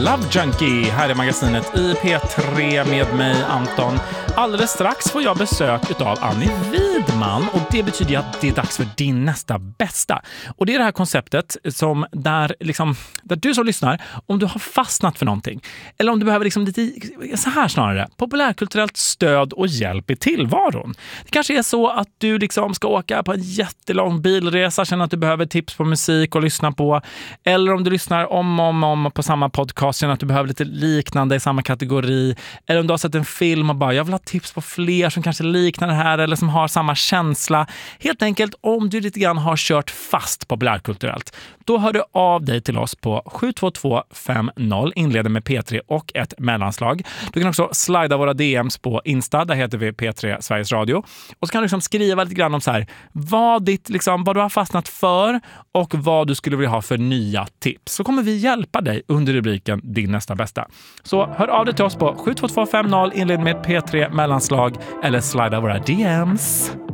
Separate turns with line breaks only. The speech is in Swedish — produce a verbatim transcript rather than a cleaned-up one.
Love Junkie här i magasinet i P tre med mig Anton. Alldeles strax får jag besök av Annie Widman och det betyder att det är dags för din nästa bästa. Och det är det här konceptet som där, liksom, där du som lyssnar, om du har fastnat för någonting eller om du behöver liksom lite, så här snarare, populärkulturellt stöd och hjälp i tillvaron. Det kanske är så att du liksom ska åka på en jättelång bilresa, känner att du behöver tips på musik och lyssna på, eller om du lyssnar om och om, om på samma podcast, känner att du behöver lite liknande i samma kategori, eller om du har sett en film och bara, jag vill ha tips på fler som kanske liknar det här eller som har samma känsla. Helt enkelt, om du lite grann har kört fast populärkulturellt, då hör du av dig till oss på sju två två fem noll, inleder med P tre och ett mellanslag. Du kan också slida våra D Ms på Insta, där heter vi P tre Sveriges Radio. Och så kan du liksom skriva lite grann om så här, vad, ditt, liksom, vad du har fastnat för och vad du skulle vilja ha för nya tips. Så kommer vi hjälpa dig under rubriken Din nästa bästa. Så hör av dig till oss på sju två två fem noll, inled med P tre mellanslag eller slida våra D Ms.